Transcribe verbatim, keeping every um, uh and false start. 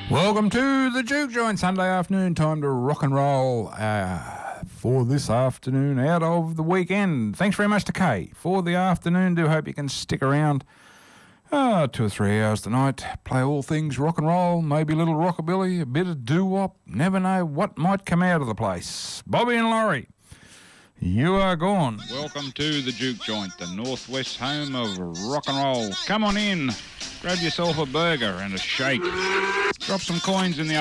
Welcome to the Juke Joint, Sunday afternoon, time to rock and roll uh, for this afternoon out of the weekend. Thanks very much to Kay for the afternoon. Do hope you can stick around uh, two or three hours tonight. Play all things rock and roll, maybe a little rockabilly, a bit of doo-wop. Never know what might come out of the place. Bobby and Laurie, you are gone. Welcome to the Juke Joint, the northwest home of rock and roll. Come on in, grab yourself a burger and a shake. Drop some coins in the